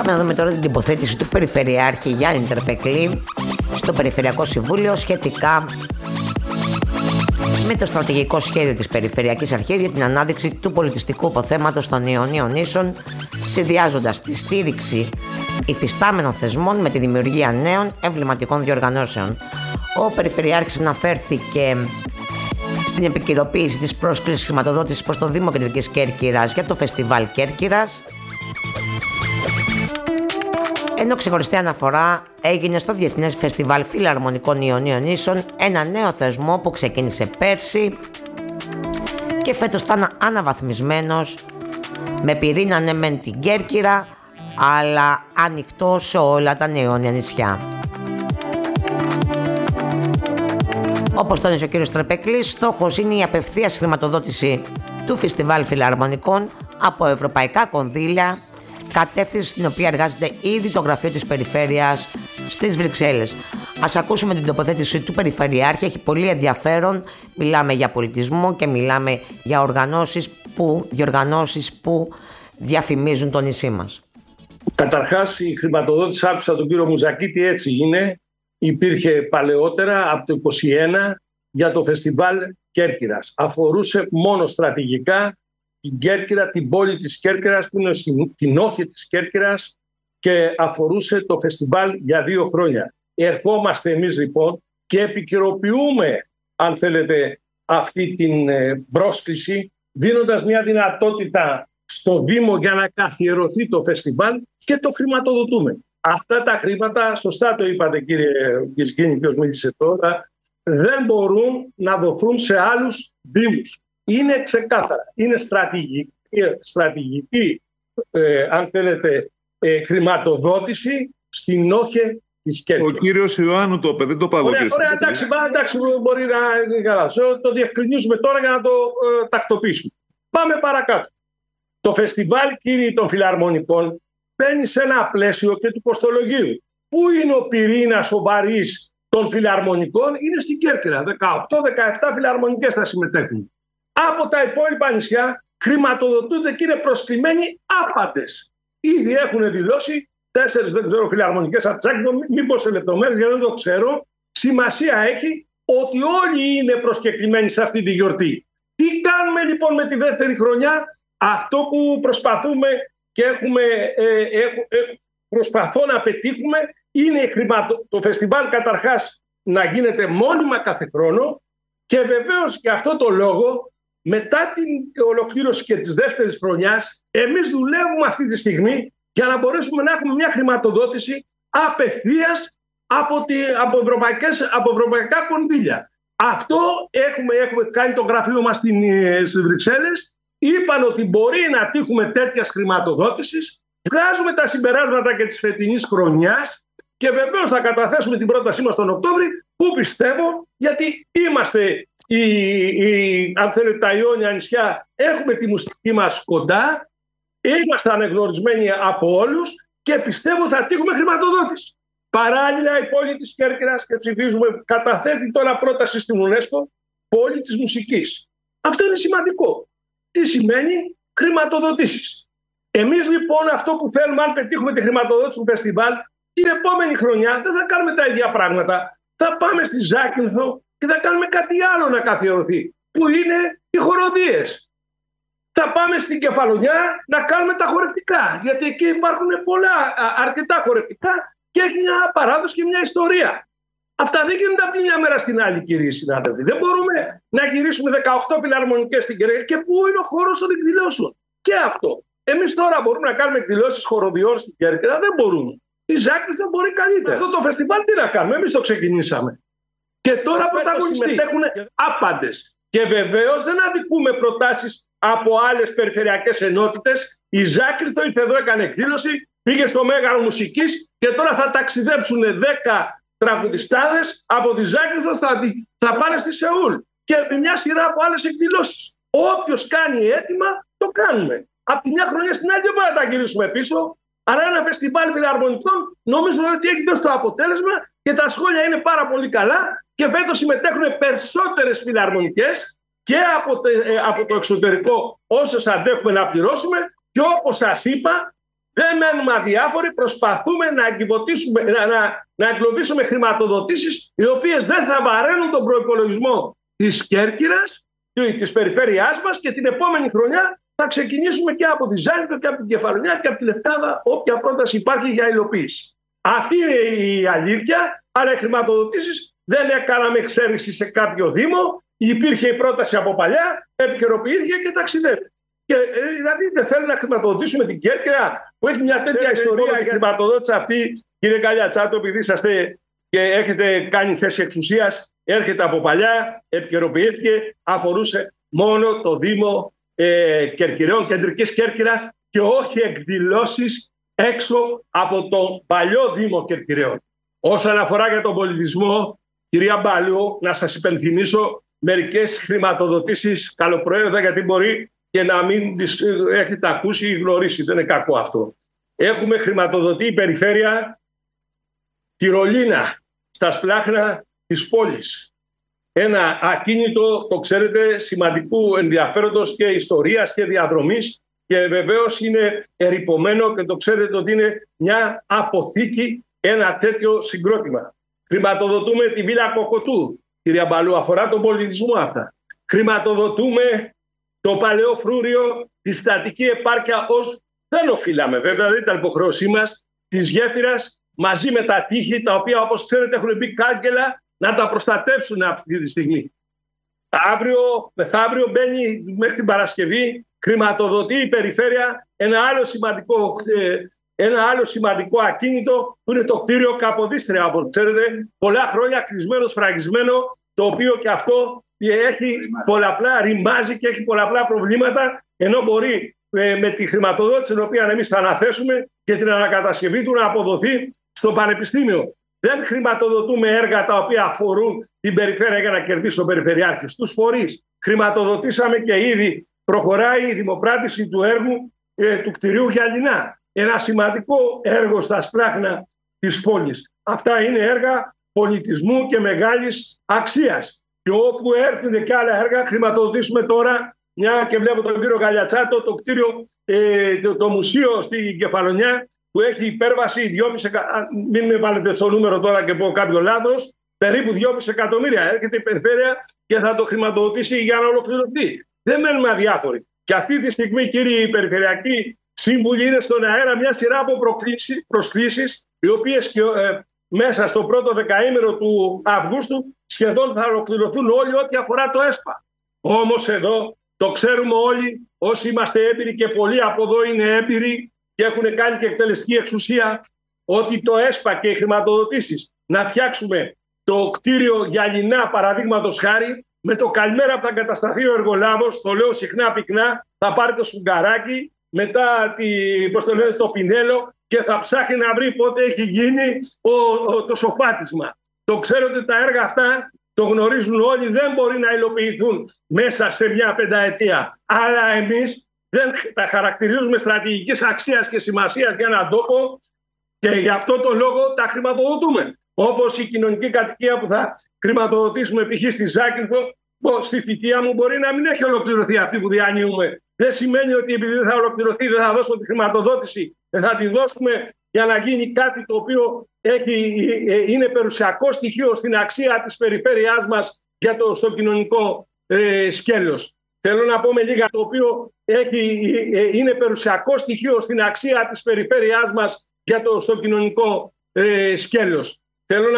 Πάμε να δούμε τώρα την τοποθέτηση του Περιφερειάρχη Γιάννη Τερπεκλή στο Περιφερειακό Συμβούλιο σχετικά με το στρατηγικό σχέδιο της Περιφερειακής Αρχής για την ανάδειξη του πολιτιστικού αποθέματος των Ιωνίων Νήσων, συνδυάζοντας τη στήριξη υφιστάμενων θεσμών με τη δημιουργία νέων εμβληματικών διοργανώσεων. Ο Περιφερειάρχης αναφέρθηκε στην επικαιροποίηση της πρόσκλησης χρηματοδότησης προς το Δήμο Κεντρικής Κέρκυρας για το Φεστιβάλ Κέρκυρας, ενώ ξεχωριστή αναφορά έγινε στο Διεθνές Φεστιβάλ Φιλαρμονικών Ιωνίων Νήσων, ένα νέο θεσμό που ξεκίνησε πέρσι και φέτος ήταν αναβαθμισμένος με πυρήνα ναι μεν την Κέρκυρα, αλλά ανοιχτό σε όλα τα νεόνια νησιά. Όπως τόνισε ο κ. Τερπεκλής, στόχος είναι η απευθείας χρηματοδότηση του Φεστιβάλ Φιλαρμονικών από ευρωπαϊκά κονδύλια, κατεύθυνση στην οποία εργάζεται ήδη το γραφείο της Περιφέρειας στις Βρυξέλλες. Ας ακούσουμε την τοποθέτηση του Περιφερειάρχη, έχει πολύ ενδιαφέρον. Μιλάμε για πολιτισμό και μιλάμε για διοργανώσεις που διαφημίζουν το νησί μας. Καταρχάς, η χρηματοδότηση, άκουσα τον κύριο Μουζακίτη, έτσι είναι. Υπήρχε παλαιότερα, από το 2021, για το Φεστιβάλ Κέρκυρας. Αφορούσε μόνο στρατηγικά την Κέρκυρα, την πόλη της Κέρκυρας που είναι στην όχθη της Κέρκυρας, και αφορούσε το φεστιβάλ για 2 χρόνια. Ερχόμαστε εμείς λοιπόν και επικαιροποιούμε, αν θέλετε, αυτή την πρόσκληση, δίνοντας μια δυνατότητα στο Δήμο για να καθιερωθεί το φεστιβάλ και το χρηματοδοτούμε. Αυτά τα χρήματα, σωστά το είπατε κύριε Γκυσκίνη, ποιος μίλησε τώρα, δεν μπορούν να δοθούν σε άλλους δήμους. Είναι ξεκάθαρα. Είναι στρατηγική αν θέλετε, χρηματοδότηση στην όχθη της Κέρκυρας. Ο κύριος Ιωάννου το είπε, δεν το πάω. Ωραία, εντάξει, μπορεί να είναι καλά. Το διευκρινίζουμε τώρα για να το τακτοποιήσουμε. Πάμε παρακάτω. Το φεστιβάλ, κύριοι των Φιλαρμονικών, μπαίνει σε ένα πλαίσιο και του κοστολογίου. Πού είναι ο πυρήνας, ο βαρύς των Φιλαρμονικών? Είναι στην Κέρκυρα. 18-17 φιλαρμονικές θα συμμετέχουν. Από τα υπόλοιπα νησιά χρηματοδοτούνται και είναι προσκλημένοι άπαντες. Ήδη έχουν δηλώσει 4, δεν ξέρω, φιλαρμονικές από Τσάκη, μήπως σε λεπτομέρειες, γιατί δεν το ξέρω. Σημασία έχει ότι όλοι είναι προσκεκλημένοι σε αυτή τη γιορτή. Τι κάνουμε λοιπόν με τη δεύτερη χρονιά? Αυτό που προσπαθούμε και προσπαθώ να πετύχουμε είναι το φεστιβάλ καταρχάς να γίνεται μόνιμα κάθε χρόνο, και βεβαίως και αυτό το λόγο μετά την ολοκλήρωση και της δεύτερης χρονιάς εμείς δουλεύουμε αυτή τη στιγμή για να μπορέσουμε να έχουμε μια χρηματοδότηση απευθείας από ευρωπαϊκά κονδύλια. Αυτό έχουμε κάνει το γραφείο μας στις Βρυξέλλες. Είπαν ότι μπορεί να τύχουμε τέτοιας χρηματοδότησης. Βγάζουμε τα συμπεράσματα και της φετινής χρονιάς και βεβαίως θα καταθέσουμε την πρότασή μας τον Οκτώβρη, που πιστεύω, γιατί είμαστε αν θέλετε τα Ιόνια νησιά, έχουμε τη μουσική μας κοντά, είμαστε αναγνωρισμένοι από όλους και πιστεύω θα τύχουμε χρηματοδότηση. Παράλληλα, η πόλη της Κέρκυρας, και ψηφίζουμε, καταθέτει τώρα πρόταση στην UNESCO, πόλη της μουσικής. Αυτό είναι σημαντικό. Τι σημαίνει? Χρηματοδοτήσεις. Εμείς λοιπόν αυτό που θέλουμε, αν πετύχουμε τη χρηματοδότηση του φεστιβάλ, την επόμενη χρονιά δεν θα κάνουμε τα ίδια πράγματα. Θα πάμε στη Ζάκυνθο και θα κάνουμε κάτι άλλο να καθιερωθεί, που είναι οι χοροδίες. Θα πάμε στην Κεφαλονιά να κάνουμε τα χορευτικά, γιατί εκεί υπάρχουν αρκετά χορευτικά και έχει μια παράδοση και μια ιστορία. Αυτά δεν γίνονται από τη μια μέρα στην άλλη, κύριοι συνάδελφοι. Δεν μπορούμε να γυρίσουμε 18 φιλαρμονικές στην Κέρκυρα. Και πού είναι ο χώρος των εκδηλώσεων? Και αυτό. Εμείς τώρα μπορούμε να κάνουμε εκδηλώσεις χοροδιών στην Κέρκυρα? Δεν μπορούμε. Η Ζάκυνθο μπορεί καλύτερα. Αυτό το φεστιβάλ τι να κάνουμε? Εμείς το ξεκινήσαμε. Και τώρα συμμετέχουν άπαντες. Και βεβαίως δεν αδικούμε προτάσεις από άλλες περιφερειακές ενότητες. Η Ζάκυνθο ήρθε εδώ, έκανε εκδήλωση, πήγε στο Μέγαρο Μουσικής και τώρα θα ταξιδέψουν 10 τραγουδιστάδες από τη Ζάκυνθο, θα πάνε στη Σεούλ. Και μια σειρά από άλλες εκδηλώσεις. Όποιος κάνει αίτημα, το κάνουμε. Από τη μια χρονιά στην άλλη δεν μπορούμε να τα γυρίσουμε πίσω. Αλλά ένα φεστιβάλ φιλαρμονικών νομίζω ότι έχει δώσει το αποτέλεσμα και τα σχόλια είναι πάρα πολύ καλά. Και φέτος συμμετέχουν περισσότερες φιλαρμονικές και από το εξωτερικό, όσες αντέχουμε να πληρώσουμε. Και όπως σας είπα, δεν μένουμε αδιάφοροι, προσπαθούμε να εγκλωβίσουμε χρηματοδοτήσεις οι οποίες δεν θα βαραίνουν τον προϋπολογισμό της Κέρκυρας, της περιφέρειάς μας, και την επόμενη χρονιά θα ξεκινήσουμε και από τη Ζάνγκο και από την Κεφαλονιά και από τη Λευκάδα, όποια πρόταση υπάρχει για υλοποίηση. Αυτή είναι η αλήθεια, αλλά οι χρηματοδοτήσεις δεν έκαναμε εξαίρεση σε κάποιο δήμο. Υπήρχε η πρόταση από παλιά, επικαιροποιήθηκε και ταξιδεύει. Και δηλαδή δεν θέλουν να χρηματοδοτήσουμε την Κέρκυρα, που έχει μια τέτοια ιστορία. Η χρηματοδότηση αυτή, κύριε Καλιατσάτο, επειδή είσαστε και έχετε κάνει θέση εξουσίας, έρχεται από παλιά, επικαιροποιήθηκε, αφορούσε μόνο το Δήμο Κερκυραίων, Κεντρικής Κέρκυρας, και όχι εκδηλώσεις έξω από το παλιό Δήμο Κερκυραίων. Όσον αφορά για τον πολιτισμό, κυρία Μπαλού, να σας υπενθυμίσω μερικές χρηματοδοτήσεις καλοπροαίρετα, γιατί μπορεί και να μην τις έχετε ακούσει ή γνωρίσει. Δεν είναι κακό αυτό. Έχουμε χρηματοδοτεί η περιφέρεια Τυρολίνα, στα σπλάχνα της πόλης. Ένα ακίνητο, το ξέρετε, σημαντικού ενδιαφέροντος και ιστορίας και διαδρομής, και βεβαίως είναι ερειπωμένο και το ξέρετε ότι είναι μια αποθήκη ένα τέτοιο συγκρότημα. Χρηματοδοτούμε τη Βίλα Κοκοτού, κυρία Μπαλού, αφορά τον πολιτισμό αυτά. Χρηματοδοτούμε το παλαιό φρούριο, τη στατική επάρκεια ως, δεν οφείλαμε βέβαια, δεν ήταν υποχρέωσή μας, της γέφυρας μαζί με τα τείχη, τα οποία όπως ξέρετε έχουν μπει κάγκελα να τα προστατεύσουν αυτή τη στιγμή. Αύριο, μεθαύριο μπαίνει μέχρι την Παρασκευή, χρηματοδοτεί η περιφέρεια ένα άλλο σημαντικό ακίνητο, που είναι το κτίριο Καποδίστρια, όπως ξέρετε, πολλά χρόνια κλεισμένο, σφραγισμένο, το οποίο και αυτό έχει πολλαπλά, ρημάζει και έχει πολλαπλά προβλήματα, ενώ μπορεί με τη χρηματοδότηση την οποία εμείς θα αναθέσουμε και την ανακατασκευή του να αποδοθεί στο Πανεπιστήμιο. Δεν χρηματοδοτούμε έργα τα οποία αφορούν την περιφέρεια για να κερδίσει ο Περιφερειάρχης. Στους φορείς χρηματοδοτήσαμε και ήδη προχωράει η δημοπράτηση του έργου του κτηρίου Γιαλινά. Ένα σημαντικό έργο στα σπλάχνα της πόλης. Αυτά είναι έργα πολιτισμού και μεγάλης αξίας. Και όπου έρθουν και άλλα έργα, χρηματοδοτήσουμε τώρα, μια και βλέπω τον κύριο Καλιατσάτο, το κτίριο, το μουσείο στην Κεφαλονιά, που έχει υπέρβαση 2,5 μην με βάλετε στο νούμερο τώρα και πω κάποιο λάθος, περίπου 2,5 εκατομμύρια. Έρχεται η περιφέρεια και θα το χρηματοδοτήσει για να ολοκληρωθεί. Δεν μένουμε αδιάφοροι. Και αυτή τη στιγμή, κύριοι περιφερειακοί σύμβουλοι, είναι στον αέρα μια σειρά από προσκλήσεις, οι οποίες μέσα στο πρώτο δεκαήμερο του Αυγούστου σχεδόν θα ολοκληρωθούν όλοι ό,τι αφορά το ΕΣΠΑ. Όμως εδώ το ξέρουμε όλοι, όσοι είμαστε έμπειροι, και πολλοί από εδώ είναι έμπειροι και έχουν κάνει και εκτελεστική εξουσία, ότι το ΕΣΠΑ και οι χρηματοδοτήσεις να φτιάξουμε το κτίριο Γιαλινά, παραδείγματος χάρη, με το καλημέρα που θα εγκατασταθεί ο εργολάβος, το λέω συχνά πυκνά, θα πάρει το σφουγγαράκι, μετά το πινέλο, και θα ψάχνει να βρει πότε έχει γίνει το σοφάτισμα. Το ξέρετε, τα έργα αυτά, το γνωρίζουν όλοι, δεν μπορεί να υλοποιηθούν μέσα σε μια πενταετία. Αλλά εμείς δεν τα χαρακτηρίζουμε στρατηγικής αξίας και σημασίας για έναν τόπο, και γι' αυτό το λόγο τα χρηματοδοτούμε. Όπως η κοινωνική κατοικία που θα χρηματοδοτήσουμε π.χ. στη Ζάκυνθο, στη θητεία μου μπορεί να μην έχει ολοκληρωθεί αυτή που διανύουμε. Δεν σημαίνει ότι επειδή δεν θα ολοκληρωθεί δεν θα δώσουμε τη χρηματοδότηση. Θα τη δώσουμε για να γίνει κάτι το οποίο είναι περιουσιακό στοιχείο στην αξία της περιφέρειάς μας στο κοινωνικό σκέλος. Θέλω να πω με λίγα, το οποίο είναι περιουσιακό στοιχείο στην αξία της περιφέρειάς μας στο κοινωνικό σκέλος. Θέλω να